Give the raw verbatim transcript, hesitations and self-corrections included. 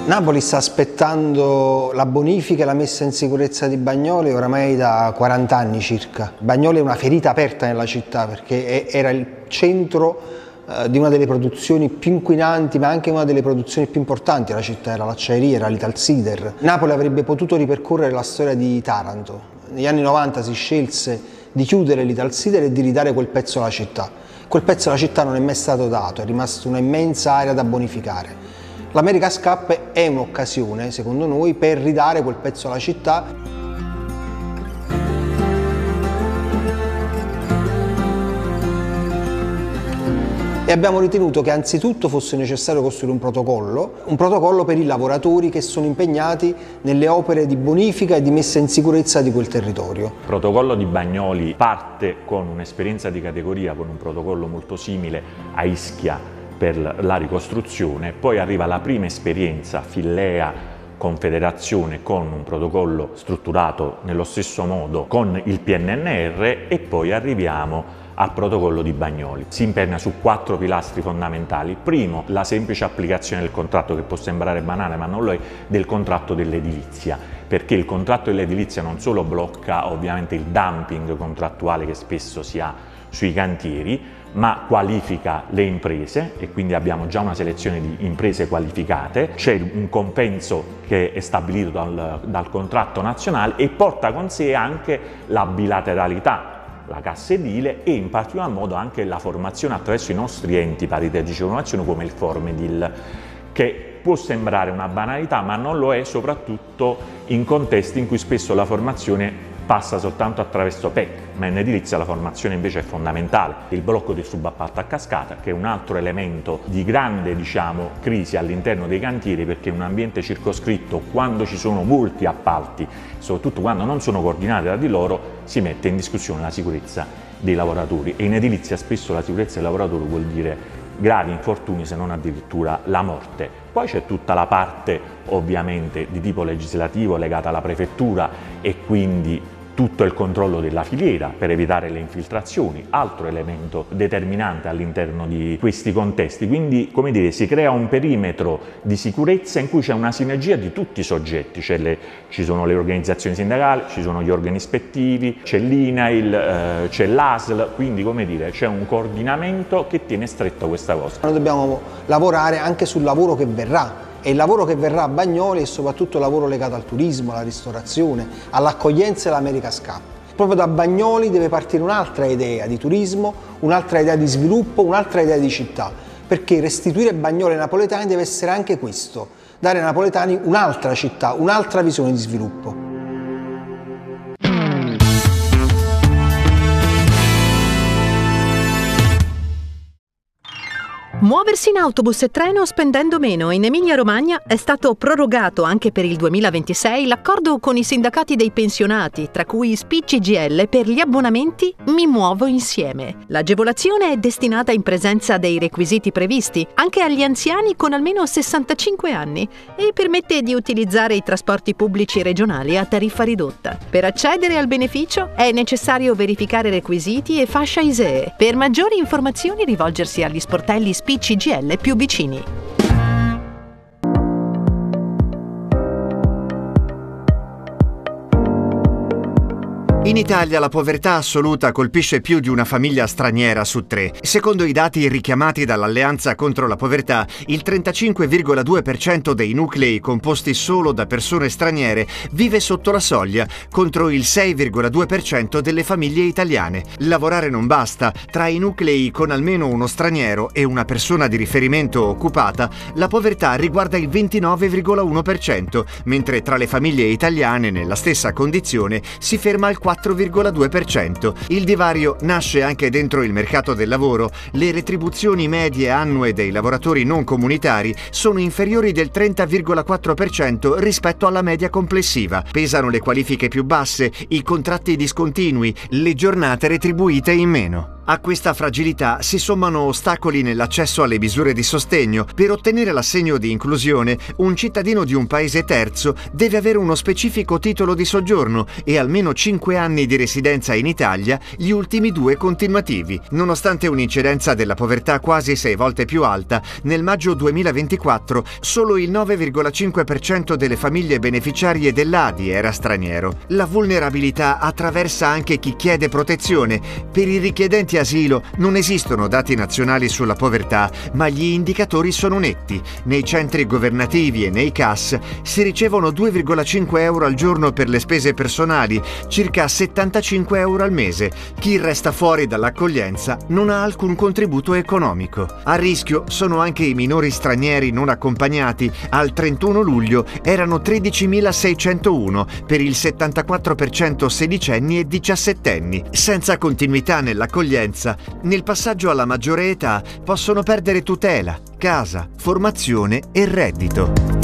Napoli sta aspettando la bonifica e la messa in sicurezza di Bagnoli oramai da quaranta anni circa. Bagnoli è una ferita aperta nella città perché era il centro eh, di una delle produzioni più inquinanti, ma anche una delle produzioni più importanti della città, era l'acciaieria, era l'Italsider. Napoli avrebbe potuto ripercorrere la storia di Taranto. Negli anni novanta si scelse di chiudere l'Italsider e di ridare quel pezzo alla città. Quel pezzo alla città non è mai stato dato, è rimasta una immensa area da bonificare. L'America's Cup è un'occasione, secondo noi, per ridare quel pezzo alla città. E abbiamo ritenuto che anzitutto fosse necessario costruire un protocollo, un protocollo per i lavoratori che sono impegnati nelle opere di bonifica e di messa in sicurezza di quel territorio. Il protocollo di Bagnoli parte con un'esperienza di categoria, con un protocollo molto simile a Ischia per la ricostruzione, poi arriva la prima esperienza Fillea Confederazione con un protocollo strutturato nello stesso modo con il P N R R e poi arriviamo al protocollo di Bagnoli. Si impernia su quattro pilastri fondamentali. Primo, la semplice applicazione del contratto, che può sembrare banale ma non lo è, del contratto dell'edilizia, perché il contratto dell'edilizia non solo blocca ovviamente il dumping contrattuale che spesso si ha sui cantieri, ma qualifica le imprese e quindi abbiamo già una selezione di imprese qualificate, c'è un compenso che è stabilito dal, dal contratto nazionale e porta con sé anche la bilateralità, la cassa edile e in particolar modo anche la formazione attraverso i nostri enti paritetici di formazione come il Formedil, che può sembrare una banalità ma non lo è, soprattutto in contesti in cui spesso la formazione passa soltanto attraverso P E C, ma in edilizia la formazione invece è fondamentale. Il blocco del subappalto a cascata, che è un altro elemento di grande, diciamo, crisi all'interno dei cantieri, perché in un ambiente circoscritto, quando ci sono molti appalti, soprattutto quando non sono coordinati tra di loro, si mette in discussione la sicurezza dei lavoratori e in edilizia spesso la sicurezza dei lavoratori vuol dire gravi infortuni, se non addirittura la morte. Poi c'è tutta la parte ovviamente di tipo legislativo legata alla prefettura e quindi tutto il controllo della filiera per evitare le infiltrazioni, altro elemento determinante all'interno di questi contesti. Quindi, come dire, si crea un perimetro di sicurezza in cui c'è una sinergia di tutti i soggetti, c'è le, ci sono le organizzazioni sindacali, ci sono gli organi ispettivi, c'è l'I N A I L, eh, c'è l'A S L, quindi come dire c'è un coordinamento che tiene stretto questa cosa. Noi dobbiamo lavorare anche sul lavoro che verrà. E il lavoro che verrà a Bagnoli è soprattutto il lavoro legato al turismo, alla ristorazione, all'accoglienza e all'America's Cup. Proprio da Bagnoli deve partire un'altra idea di turismo, un'altra idea di sviluppo, un'altra idea di città, perché restituire Bagnoli ai napoletani deve essere anche questo, dare ai napoletani un'altra città, un'altra visione di sviluppo. Muoversi in autobus e treno spendendo meno. In Emilia-Romagna è stato prorogato anche per il duemilaventisei l'accordo con i sindacati dei pensionati, tra cui S P I C G I L per gli abbonamenti Mi Muovo Insieme. L'agevolazione è destinata in presenza dei requisiti previsti anche agli anziani con almeno sessantacinque anni e permette di utilizzare i trasporti pubblici regionali a tariffa ridotta. Per accedere al beneficio è necessario verificare requisiti e fascia I S E E. Per maggiori informazioni rivolgersi agli sportelli S P I C G I L più vicini. In Italia la povertà assoluta colpisce più di una famiglia straniera su tre. Secondo i dati richiamati dall'Alleanza contro la povertà, il trentacinque virgola due per cento dei nuclei composti solo da persone straniere vive sotto la soglia, contro il sei virgola due per cento delle famiglie italiane. Lavorare non basta. Tra i nuclei con almeno uno straniero e una persona di riferimento occupata, la povertà riguarda il ventinove virgola uno per cento, mentre tra le famiglie italiane nella stessa condizione si ferma al quattro virgola due per cento. Il divario nasce anche dentro il mercato del lavoro. Le retribuzioni medie annue dei lavoratori non comunitari sono inferiori del trenta virgola quattro per cento rispetto alla media complessiva. Pesano le qualifiche più basse, i contratti discontinui, le giornate retribuite in meno. A questa fragilità si sommano ostacoli nell'accesso alle misure di sostegno. Per ottenere l'assegno di inclusione, un cittadino di un paese terzo deve avere uno specifico titolo di soggiorno e almeno cinque anni di residenza in Italia, gli ultimi due continuativi. Nonostante un'incidenza della povertà quasi sei volte più alta, nel maggio duemilaventiquattro solo il nove virgola cinque per cento delle famiglie beneficiarie dell'A D I era straniero. La vulnerabilità attraversa anche chi chiede protezione. Per i richiedenti asilo non esistono dati nazionali sulla povertà, ma gli indicatori sono netti. Nei centri governativi e nei C A S si ricevono due virgola cinque euro al giorno per le spese personali, circa settantacinque euro al mese. Chi resta fuori dall'accoglienza non ha alcun contributo economico. A rischio sono anche i minori stranieri non accompagnati. Al trentuno luglio erano tredicimilaseicentouno, per il settantaquattro per cento sedicenni e diciassettenni. Senza continuità nell'accoglienza, nel passaggio alla maggiore età possono perdere tutela, casa, formazione e reddito.